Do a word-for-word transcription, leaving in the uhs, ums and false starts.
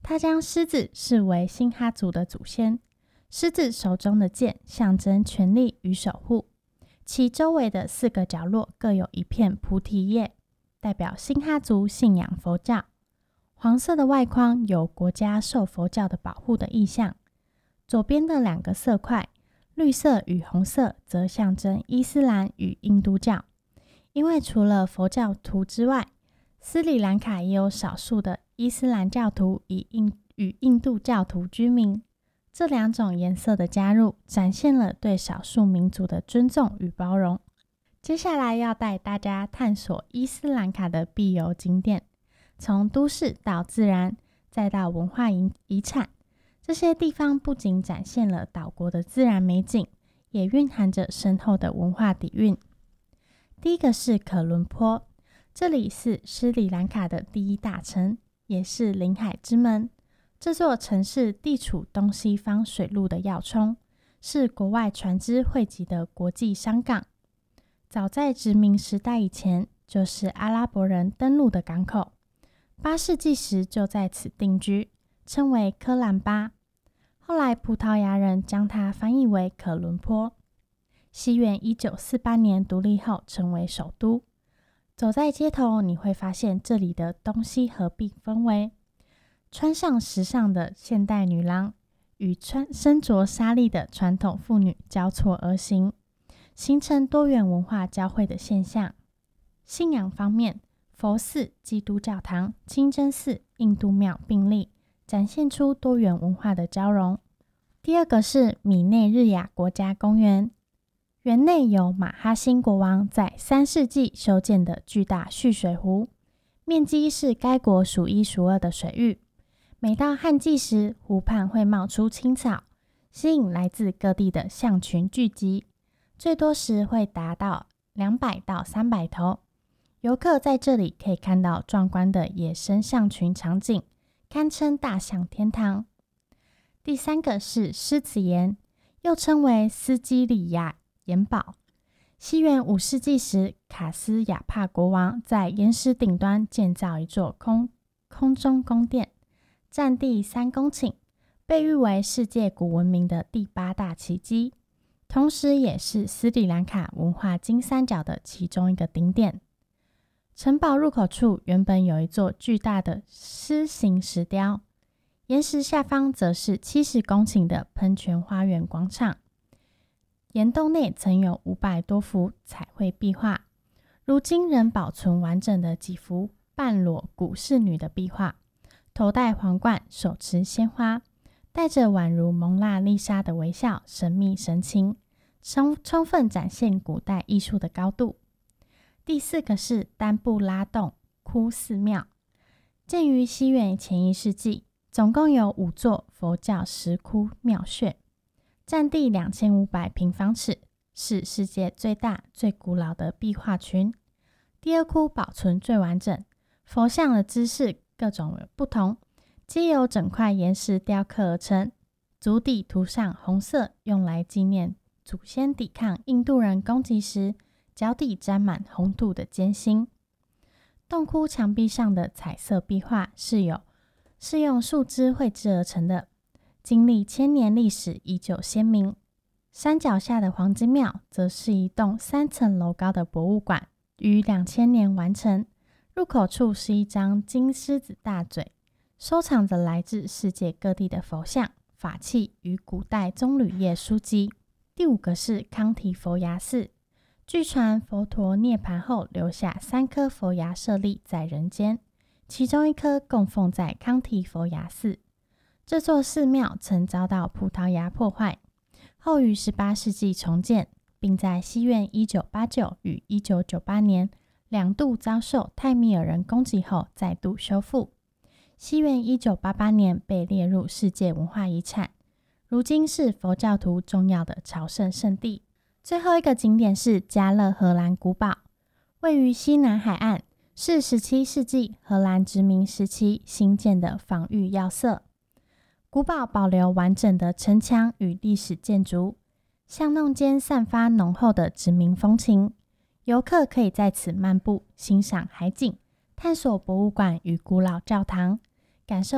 他将狮子视为辛哈族的祖先，狮子手中的剑象征权力与守护，其周围的四个角落各有一片菩提叶，代表辛哈族信仰佛教。黄色的外框有国家受佛教的保护的意象，左边的两个色块，绿色与红色则象征伊斯兰与印度教。因为除了佛教徒之外，斯里兰卡也有少数的伊斯兰教徒与印与印度教徒居民，这两种颜色的加入，展现了对少数民族的尊重与包容。接下来要带大家探索伊斯兰卡的必游景点，从都市到自然，再到文化遗产，这些地方不仅展现了岛国的自然美景，也蕴含着深厚的文化底蕴。第一个是可伦坡，这里是斯里兰卡的第一大城，也是临海之门。这座城市地处东西方水路的要冲，是国外船只汇集的国际商港。早在殖民时代以前，就是阿拉伯人登陆的港口。八世纪时就在此定居，称为科兰巴。后来葡萄牙人将它翻译为可伦坡。西元一九四八年独立后成为首都。走在街头，你会发现这里的东西合并氛围，穿上时尚的现代女郎与穿身着纱丽的传统妇女交错而行，形成多元文化交汇的现象。信仰方面，佛寺、基督教堂、清真寺、印度庙并立，展现出多元文化的交融。第二个是米内日亚国家公园，园内有马哈辛国王在三世纪修建的巨大蓄水湖，面积是该国数一数二的水域。每到旱季时，湖畔会冒出青草，吸引来自各地的象群聚集，最多时会达到两百到三百头。游客在这里可以看到壮观的野生象群场景，堪称大象天堂。第三个是狮子岩，又称为斯基里亚岩堡。西元五世纪时，卡斯亚帕国王在岩石顶端建造一座空空中宫殿，占地三公顷，被誉为世界古文明的第八大奇迹，同时也是斯里兰卡文化金三角的其中一个顶点。城堡入口处原本有一座巨大的狮形石雕，岩石下方则是七十公顷的喷泉花园广场。岩洞内曾有五百多幅彩绘壁画，如今仍保存完整的几幅半裸古侍女的壁画，头戴皇冠，手持鲜花，带着宛如蒙娜丽莎的微笑，神秘神情，充充分展现古代艺术的高度。第四个是丹布拉洞窟寺庙，建于西元前一世纪，总共有五座佛教石窟庙穴，占地两千五百平方尺，是世界最大最古老的壁画群。第二窟保存最完整，佛像的姿势各种不同，皆由整块岩石雕刻而成，足底涂上红色，用来纪念祖先抵抗印度人攻击时脚底沾满红土的艰辛。洞窟墙壁上的彩色壁画是有是用树枝绘制而成的，经历千年历史依旧鲜明。山脚下的黄金庙则是一栋三层楼高的博物馆，于两千年完成。入口处是一张金狮子大嘴，收藏着来自世界各地的佛像、法器与古代棕榈叶书籍。第五个是康提佛牙寺，据传佛陀涅槃后留下三颗佛牙舍利在人间，其中一颗供奉在康提佛牙寺。这座寺庙曾遭到葡萄牙破坏，后于十八世纪重建，并在西元一九八九与一九九八年两度遭受泰米尔人攻击后再度修复。西元一九八八年被列入世界文化遗产，如今是佛教徒重要的朝圣圣地。最后一个景点是加勒荷兰古堡，位于西南海岸，是十七世纪荷兰殖民时期新建的防御要塞。古堡保留完整的城墙与历史建筑，巷弄间散发浓厚的殖民风情。游客可以在此漫步，欣赏海景，探索博物馆与古老教堂，感受